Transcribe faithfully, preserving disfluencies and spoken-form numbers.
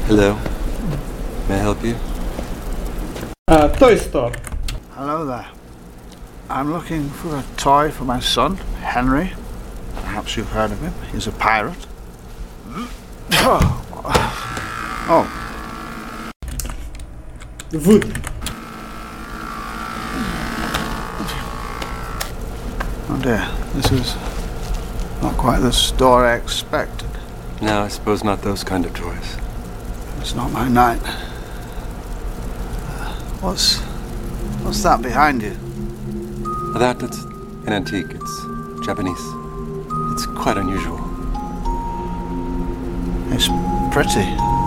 Hello. May I help you? Uh, toy store. Hello there. I'm looking for a toy for my son, Henry. Perhaps you've heard of him. He's a pirate. Oh. Wood. Oh dear, this is not quite the store I expected. No, I suppose not those kind of toys. It's not my night. Uh, what's... what's that behind you? That, it's an antique. It's Japanese. It's quite unusual. It's pretty.